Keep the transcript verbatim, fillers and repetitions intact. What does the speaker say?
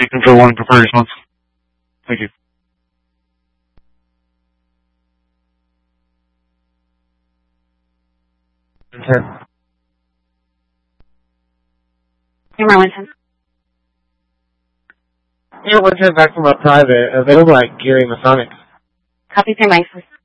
control one, prefer response. Thank you. Enter. You're Marlinton. Yeah, let's head back from our private. Available at Geary Masonic. Copy, stand by, please.